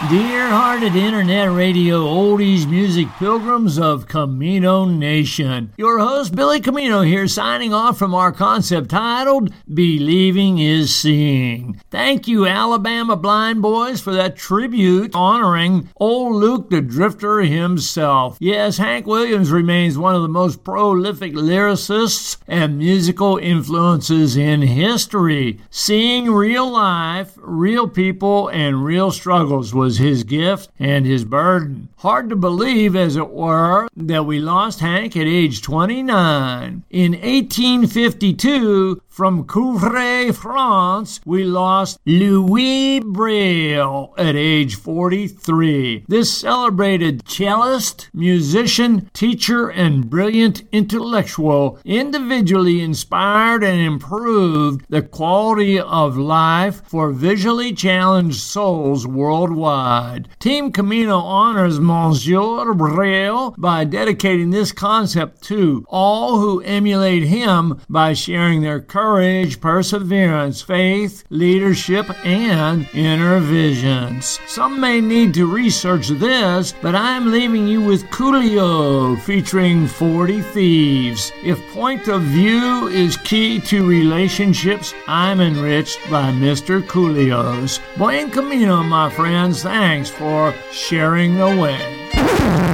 Dear-hearted internet radio oldies music pilgrims of Camino Nation, your host Billy Camino here, signing off from our concept titled Believing is Seeing. Thank you, Alabama Blind Boys, for that tribute honoring old Luke the Drifter himself. Yes, Hank Williams remains one of the most prolific lyricists and musical influences in history. Seeing real life, real people, and real struggles was his gift and his burden. Hard to believe, as it were, that we lost Hank at age 29. In 1852, from Couvray, France, we lost Louis Braille at age 43. This celebrated cellist, musician, teacher, and brilliant intellectual individually inspired and improved the quality of life for visually challenged souls worldwide. Team Camino honors Monsieur Braille by dedicating this concept to all who emulate him by sharing their courage, perseverance, faith, leadership, and inner visions. Some may need to research this, but I'm leaving you with Coolio featuring 40 Thieves. If point of view is key to relationships, I'm enriched by Mr. Coolio's. Buen Camino, my friends. Thanks for sharing the way.